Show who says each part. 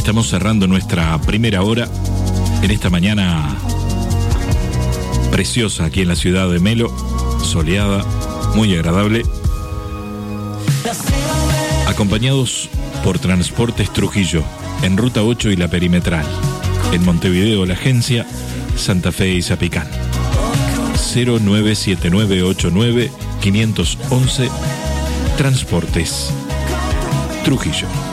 Speaker 1: Estamos cerrando nuestra primera hora en esta mañana preciosa aquí en la ciudad de Melo, soleada, muy agradable, acompañados por Transportes Trujillo, en Ruta 8 y la Perimetral, en Montevideo, la agencia, Santa Fe y Zapicán. 097989-511, Transportes Trujillo.